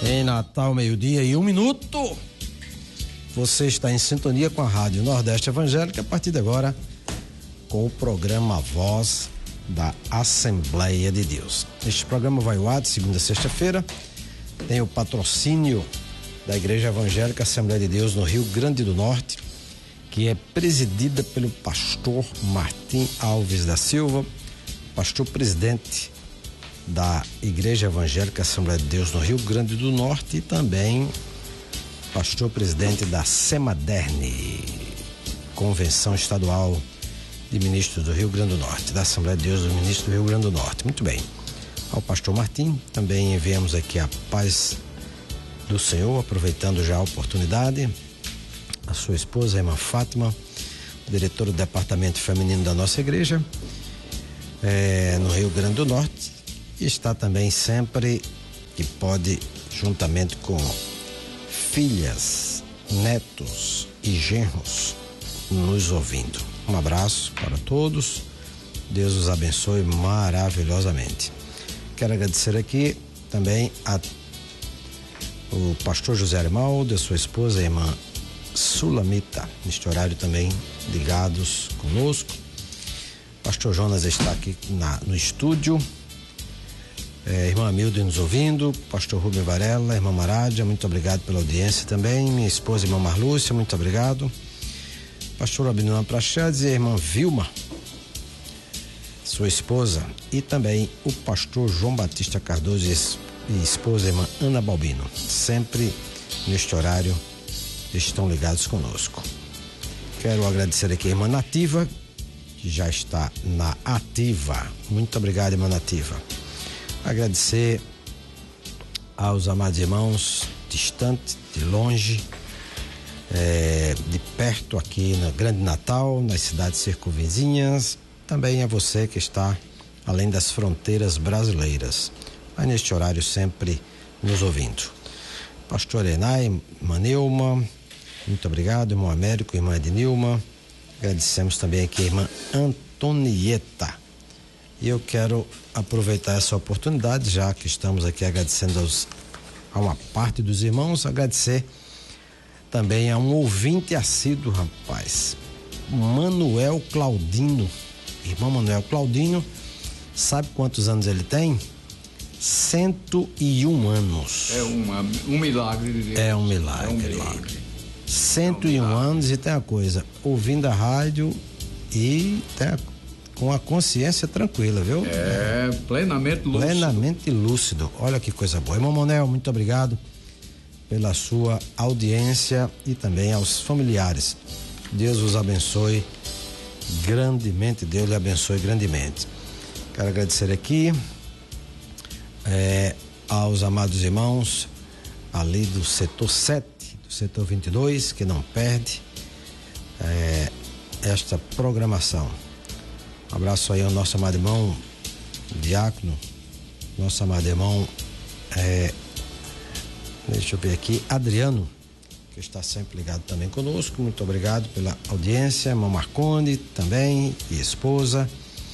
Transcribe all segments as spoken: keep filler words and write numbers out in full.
Em Natal, meio-dia e um minuto. Você está em sintonia com a Rádio Nordeste Evangélica, a partir de agora, com o programa Voz da Assembleia de Deus. Este programa vai ao ar de segunda a sexta-feira. Tem o patrocínio da Igreja Evangélica Assembleia de Deus no Rio Grande do Norte, que é presidida pelo pastor Martim Alves da Silva, pastor presidente da Igreja Evangélica Assembleia de Deus no Rio Grande do Norte e também pastor presidente da Semaderne, Convenção Estadual de Ministros do Rio Grande do Norte, da Assembleia de Deus dos Ministros do Rio Grande do Norte. Muito bem. Ao pastor Martim, também enviamos aqui a paz do Senhor, aproveitando já a oportunidade, a sua esposa, a irmã Fátima, diretora do Departamento Feminino da nossa igreja, é, no Rio Grande do Norte, e está também sempre, que pode, juntamente com filhas, netos e genros, nos ouvindo. Um abraço para todos, Deus os abençoe maravilhosamente. Quero agradecer aqui também a o pastor José Arimaldo, a sua esposa, a irmã Sulamita, neste horário também ligados conosco. Pastor Jonas está aqui na, no estúdio, é, irmã Milde nos ouvindo, pastor Rubem Varela, irmã Marádia, muito obrigado pela audiência também, minha esposa, irmã Marlúcia, muito obrigado. Pastor Abinão Praxedes e a irmã Vilma, sua esposa, e também o pastor João Batista Cardoso e esposa, irmã Ana Balbino, sempre neste horário estão ligados conosco. Quero agradecer aqui a irmã Nativa, que já está na ativa. Muito obrigado, irmã Nativa. Agradecer aos amados irmãos, distante, de longe, é, de perto aqui na Grande Natal, nas cidades circunvizinhas, também a você que está além das fronteiras brasileiras, mas neste horário sempre nos ouvindo. Pastor Enai, irmã Neuma, muito obrigado, irmão Américo, irmã Ednilma. Agradecemos também aqui a irmã Antonieta. E eu quero aproveitar essa oportunidade, já que estamos aqui agradecendo aos, a uma parte dos irmãos, agradecer também a um ouvinte assíduo, rapaz, Manuel Claudino. Irmão Manuel Claudino, sabe quantos anos ele tem? cento e um anos. É uma, um milagre de Deus. É um milagre. É um milagre. cento e um é um anos e tem a coisa, ouvindo a rádio e tem a, com a consciência tranquila, viu? É, plenamente lúcido. Plenamente lúcido. Olha que coisa boa. Irmão Manuel, muito obrigado pela sua audiência e também aos familiares. Deus os abençoe grandemente, Deus lhe abençoe grandemente. Quero agradecer aqui é, aos amados irmãos ali do setor sete, do setor vinte e dois, que não perde é, esta programação. Um abraço aí ao nosso amado irmão Diácono, nosso amado irmão é, deixa eu ver aqui, Adriano, que está sempre ligado também conosco. Muito obrigado pela audiência, irmão Marconi também e esposa.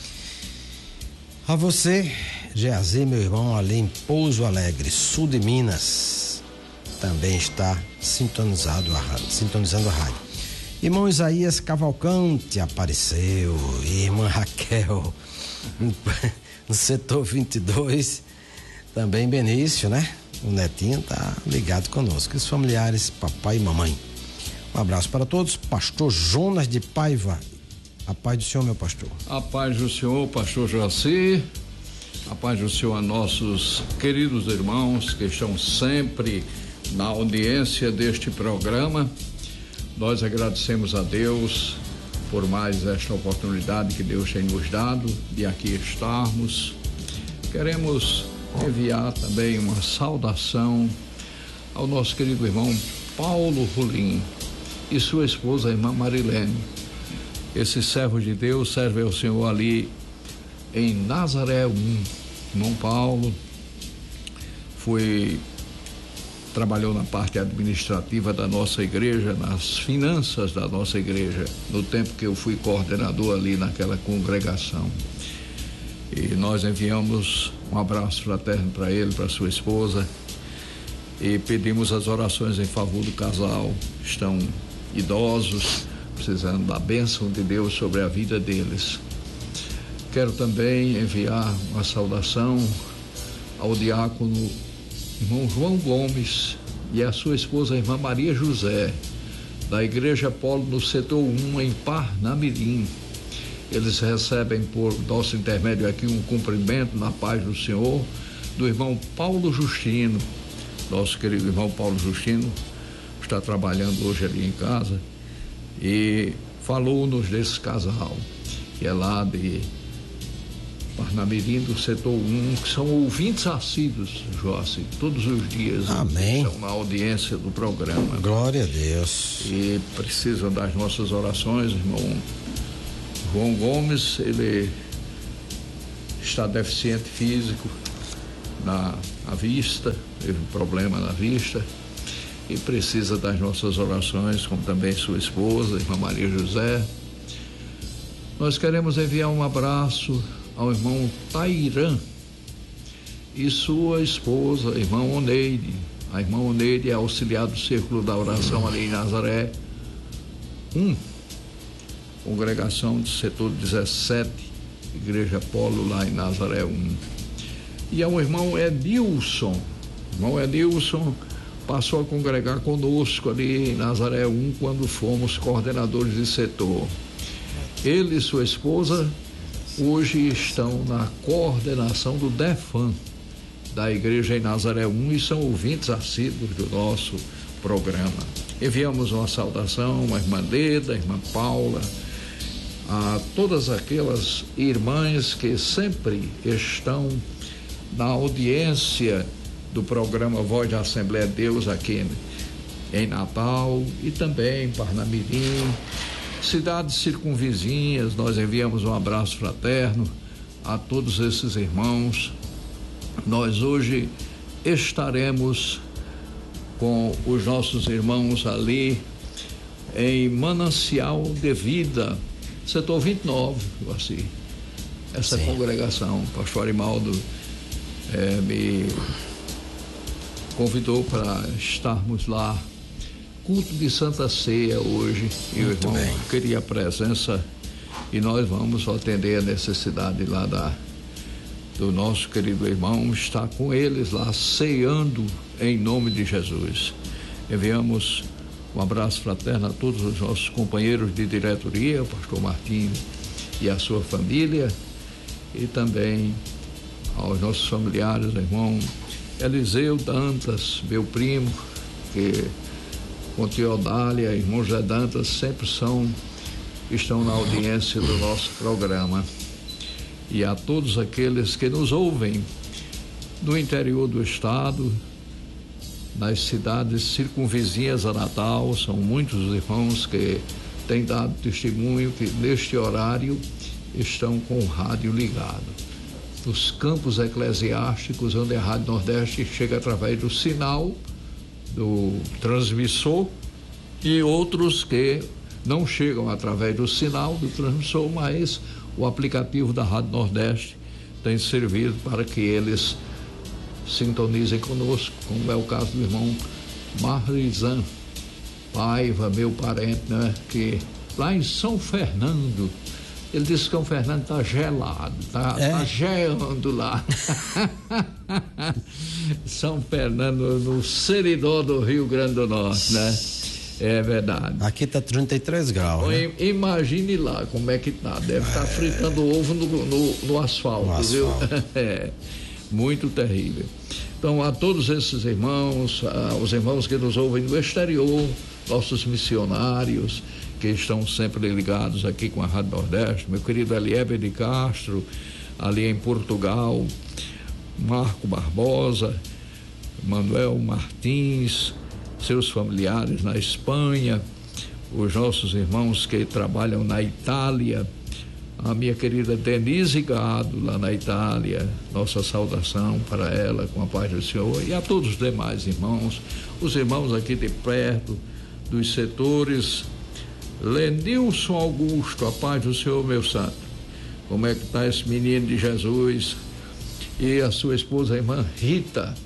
A você, Geazi, meu irmão, ali em Pouso Alegre, sul de Minas, também está sintonizado a rádio, sintonizando a rádio. Irmão Isaías Cavalcante apareceu, e irmã Raquel no setor vinte e dois, também Benício, né? O netinho tá ligado conosco, os familiares, papai e mamãe. Um abraço para todos. Pastor Jonas de Paiva, a paz do Senhor, meu pastor. A paz do Senhor, pastor Joaci, a paz do Senhor a nossos queridos irmãos que estão sempre na audiência deste programa. Nós agradecemos a Deus por mais esta oportunidade que Deus tem nos dado de aqui estarmos. Queremos enviar também uma saudação ao nosso querido irmão Paulo Rolim e sua esposa, a irmã Marilene. Esse servo de Deus serve ao Senhor ali em Nazaré um. Irmão Paulo foi trabalhou na parte administrativa da nossa igreja, nas finanças da nossa igreja, no tempo que eu fui coordenador ali naquela congregação. E nós enviamos um abraço fraterno para ele, para sua esposa, e pedimos as orações em favor do casal. Estão idosos, precisando da bênção de Deus sobre a vida deles. Quero também enviar uma saudação ao diácono irmão João Gomes e a sua esposa, a irmã Maria José, da Igreja Polo no setor um, em Parnamirim. Eles recebem por nosso intermédio aqui um cumprimento na paz do Senhor do irmão Paulo Justino. Nosso querido irmão Paulo Justino está trabalhando hoje ali em casa e falou-nos desse casal, que é lá de Parnamirim, do setor um, que são ouvintes assíduos, Joaci, todos os dias. Amém. Estão na audiência do programa. Glória a Deus. E precisam das nossas orações, irmão João Gomes. Ele está deficiente físico na a vista, teve um problema na vista e precisa das nossas orações, como também sua esposa, a irmã Maria José. Nós queremos enviar um abraço ao irmão Tairã e sua esposa, a irmã Oneide. A irmã Oneide é auxiliar do Círculo da Oração ali em Nazaré um, congregação do setor dezessete, Igreja Polo lá em Nazaré um. E ao irmão Edilson. O irmão Edilson passou a congregar conosco ali em Nazaré um quando fomos coordenadores de setor. Ele e sua esposa hoje estão na coordenação do DEFAM, da Igreja em Nazaré um, e são ouvintes assíduos do nosso programa. Enviamos uma saudação à irmã Leda, à irmã Paula, a todas aquelas irmãs que sempre estão na audiência do programa Voz da Assembleia de Deus aqui em Natal e também em Parnamirim, cidades circunvizinhas. Nós enviamos um abraço fraterno a todos esses irmãos. Nós hoje estaremos com os nossos irmãos ali em Manancial de Vida, setor vinte e nove, assim, essa Sim. congregação. O pastor Arimaldo é, me convidou para estarmos lá, culto de Santa Ceia hoje, e o irmão bem. queria a presença e nós vamos atender a necessidade lá da, do nosso querido irmão, estar com eles lá ceando em nome de Jesus. Enviamos um abraço fraterno a todos os nossos companheiros de diretoria, o pastor Martim e a sua família, e também aos nossos familiares, irmão Eliseu Dantas, meu primo, que com Teodália, irmão José Dantas, sempre são, estão na audiência do nosso programa. E a todos aqueles que nos ouvem no interior do estado, nas cidades circunvizinhas a Natal, são muitos os irmãos que têm dado testemunho que neste horário estão com o rádio ligado. Nos campos eclesiásticos, onde a Rádio Nordeste chega através do sinal do transmissor, e outros que não chegam através do sinal do transmissor, mas o aplicativo da Rádio Nordeste tem servido para que eles sintonizem conosco, como é o caso do irmão Marlizan Paiva, meu parente, né, que lá em São Fernando, ele disse que São Fernando está gelado, está é. tá geando lá. São Fernando, no seridó do Rio Grande do Norte, né? É verdade. Aqui está trinta e três graus. Né? Imagine lá como é que tá. Deve estar é. tá fritando ovo no, no, no asfalto, no viu? Asfalto. É, muito terrível. Então, a todos esses irmãos, os irmãos que nos ouvem no exterior, nossos missionários, que estão sempre ligados aqui com a Rádio Nordeste, meu querido Elieber de Castro, ali em Portugal, Marco Barbosa, Manuel Martins, seus familiares na Espanha, os nossos irmãos que trabalham na Itália, a minha querida Denise Gado, lá na Itália, nossa saudação para ela, com a paz do Senhor, e a todos os demais irmãos, os irmãos aqui de perto, dos setores. Lenilson Augusto, a paz do Senhor, meu santo. Como é que está esse menino de Jesus? E a sua esposa, a irmã Rita,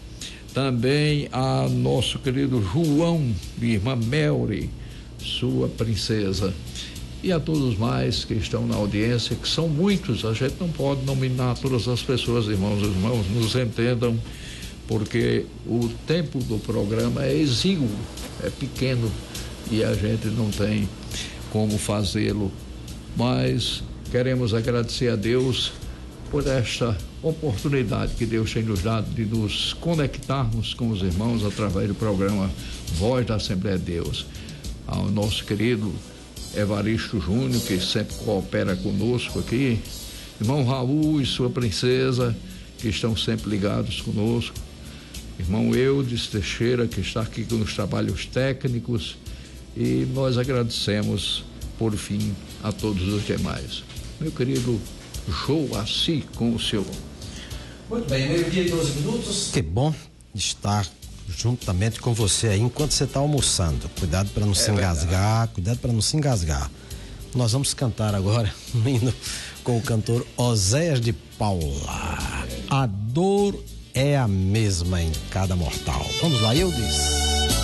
também a nosso querido João e irmã Melry, sua princesa, e a todos mais que estão na audiência, que são muitos, a gente não pode nominar todas as pessoas, irmãos e irmãos, nos entendam, porque o tempo do programa é exíguo, é pequeno e a gente não tem como fazê-lo, mas queremos agradecer a Deus por esta oportunidade que Deus tem nos dado de nos conectarmos com os irmãos através do programa Voz da Assembleia de Deus. Ao nosso querido Evaristo Júnior, que sempre coopera conosco aqui, irmão Raul e sua princesa, que estão sempre ligados conosco, irmão Eudes Teixeira, que está aqui nos trabalhos técnicos, e nós agradecemos, por fim, a todos os demais. Meu querido Joaci, com o senhor. Muito bem, meio-dia e doze minutos. Que bom estar juntamente com você aí enquanto você está almoçando. Cuidado para não é se engasgar, verdade. Cuidado para não se engasgar. Nós vamos cantar agora um hino com o cantor Oséias de Paula. A dor é a mesma em cada mortal. Vamos lá, eu disse.